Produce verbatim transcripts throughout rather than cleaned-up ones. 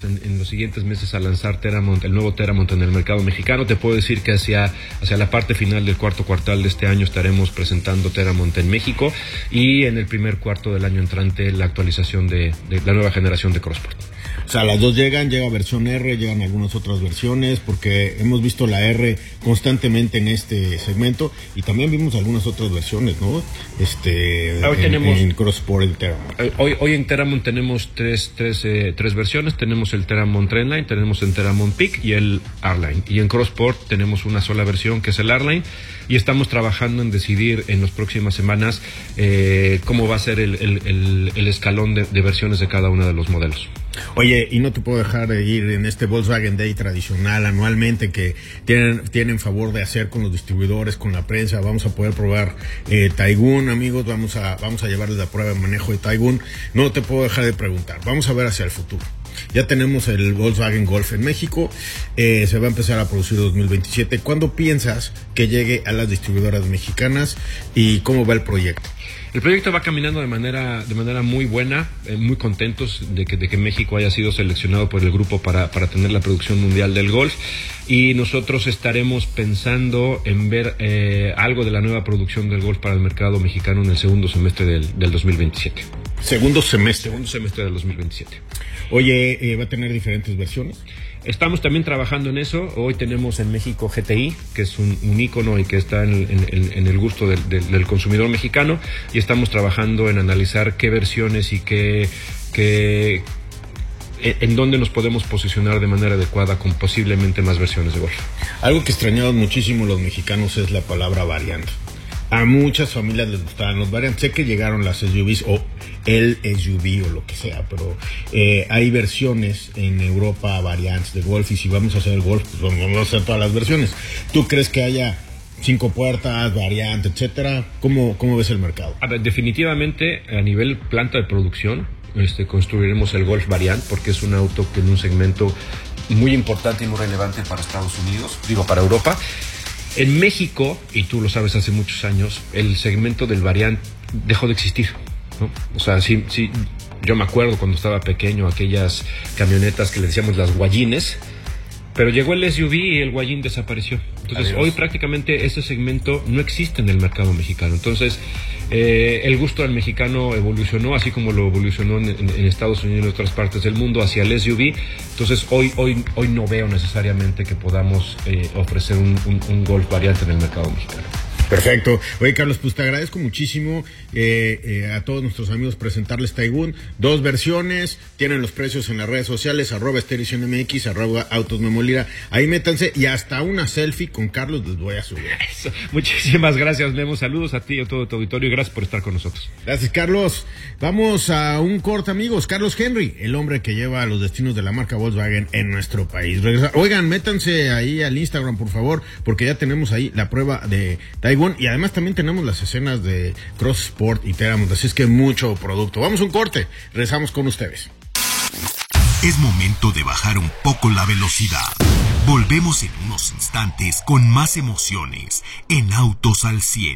en, en los siguientes meses a lanzar Teramont, el nuevo Teramont en el mercado mexicano. Te puedo decir que hacia, hacia la parte final del cuarto cuartal de este año estaremos presentando Teramont en México, y en el primer cuarto del año entrante la actualización de, de la nueva generación de CrossSport. O sea, las dos llegan, llega versión R, llegan algunas otras versiones, porque hemos visto la R constantemente en este segmento, y también vimos algunas otras versiones, ¿no? Este, hoy en, tenemos, en CrossSport y Teramont. Hoy, hoy en Teramont tenemos tres, tres, eh, tres versiones. Tenemos el Teramont Trendline, tenemos el Teramont Peak y el R-Line. Y en CrossSport tenemos una sola versión, que es el R-Line, y estamos trabajando en decidir en las próximas semanas eh, cómo va a ser el, el, el, el escalón de, de versiones de cada uno de los modelos. Oye, y no te puedo dejar de ir en este Volkswagen Day tradicional anualmente que tienen, tienen favor de hacer con los distribuidores, con la prensa. Vamos a poder probar eh, Taigun, amigos, vamos a, vamos a llevarles la prueba de manejo de Taigun. No te puedo dejar de preguntar, vamos a ver hacia el futuro. Ya tenemos el Volkswagen Golf en México, eh, se va a empezar a producir dos mil veintisiete. ¿Cuándo piensas que llegue a las distribuidoras mexicanas y cómo va el proyecto? El proyecto va caminando de manera de manera muy buena, eh, muy contentos de que, de que México haya sido seleccionado por el grupo para, para tener la producción mundial del Golf, y nosotros estaremos pensando en ver eh, algo de la nueva producción del Golf para el mercado mexicano en el segundo semestre del, del dos mil veintisiete. Segundo semestre. Segundo semestre del dos mil veintisiete. Oye, eh, ¿va a tener diferentes versiones? Estamos también trabajando en eso. Hoy tenemos en México G T I, que es un, un ícono y que está en, en, en el gusto del, del, del consumidor mexicano, y estamos trabajando en analizar qué versiones y qué, qué en dónde nos podemos posicionar de manera adecuada con posiblemente más versiones de Golf. Algo que extrañaban muchísimo los mexicanos es la palabra variante. A muchas familias les gustaban los variantes. Sé que llegaron las S U Vs o el S U V o lo que sea, pero eh, hay versiones en Europa variantes de Golf, y si vamos a hacer el Golf, pues vamos a hacer todas las versiones. ¿Tú crees que haya cinco puertas, variante, etcétera? ¿Cómo, cómo ves el mercado? A ver, definitivamente a nivel planta de producción este, construiremos el Golf Variant, porque es un auto que en un segmento muy importante y muy relevante para Estados Unidos, digo para Europa. En México, y tú lo sabes hace muchos años, el segmento del Variant dejó de existir, ¿no? O sea, sí, sí, yo me acuerdo cuando estaba pequeño, aquellas camionetas que le decíamos las guayines, pero llegó el S U V y el guayín desapareció. Entonces, Adiós. Hoy prácticamente ese segmento no existe en el mercado mexicano. Entonces, eh, el gusto del mexicano evolucionó, así como lo evolucionó en, en, en Estados Unidos y en otras partes del mundo, hacia el S U V. Entonces, hoy hoy hoy no veo necesariamente que podamos eh, ofrecer un, un, un Golf variante en el mercado mexicano. Perfecto. Oye, Carlos, pues te agradezco muchísimo eh, eh, a todos nuestros amigos presentarles Taigun. Dos versiones, tienen los precios en las redes sociales, arroba Esterición M X, arroba Autos Memolira. Ahí métanse, y hasta una selfie con Carlos les voy a subir. Eso. Muchísimas gracias, Memo. Saludos a ti y a todo tu auditorio, y gracias por estar con nosotros. Gracias, Carlos. Vamos a un corte, amigos. Carlos Henry, el hombre que lleva los destinos de la marca Volkswagen en nuestro país. Regresa. Oigan, métanse ahí al Instagram, por favor, porque ya tenemos ahí la prueba de Taigun. Y además también tenemos las escenas de CrossSport y Teramont, así es que mucho producto. Vamos a un corte, regresamos con ustedes. Es momento de bajar un poco la velocidad. Volvemos en unos instantes con más emociones en Autos al cien.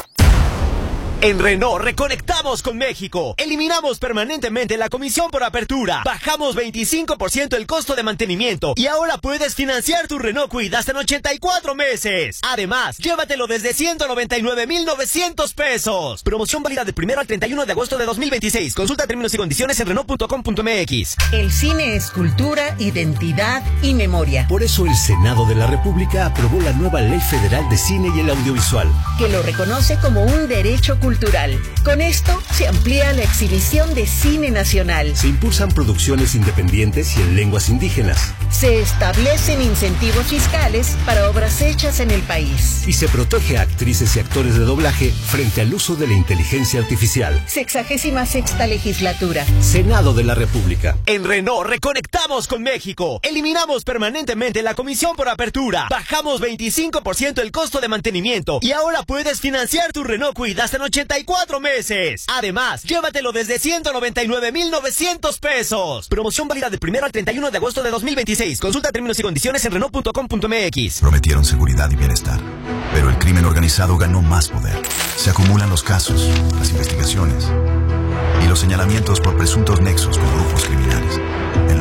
En Renault reconectamos con México. Eliminamos permanentemente la comisión por apertura. Bajamos veinticinco por ciento el costo de mantenimiento. Y ahora puedes financiar tu Renault Kwid hasta en ochenta y cuatro meses. Además, llévatelo desde ciento noventa y nueve mil novecientos pesos. Promoción válida del primero al treinta y uno de agosto de dos mil veintiséis. Consulta términos y condiciones en Renault punto com punto m x. El cine es cultura, identidad y memoria. Por eso el Senado de la República aprobó la nueva Ley Federal de Cine y el Audiovisual, que lo reconoce como un derecho cultural. Cultural. Con esto se amplía la exhibición de cine nacional. Se impulsan producciones independientes y en lenguas indígenas. Se establecen incentivos fiscales para obras hechas en el país. Y se protege a actrices y actores de doblaje frente al uso de la inteligencia artificial. Sexagésima sexta legislatura. Senado de la República. En Renault reconectamos con México. Eliminamos permanentemente la comisión por apertura. Bajamos veinticinco por ciento el costo de mantenimiento. Y ahora puedes financiar tu Renault Kwid hasta en ochenta y cuatro meses. Además, llévatelo desde ciento noventa y nueve mil novecientos pesos. Promoción válida del primero al treinta y uno de agosto de dos mil veintiséis. Consulta términos y condiciones en Renault punto com punto m x. Prometieron seguridad y bienestar, pero el crimen organizado ganó más poder. Se acumulan los casos, las investigaciones y los señalamientos por presuntos nexos con grupos criminales.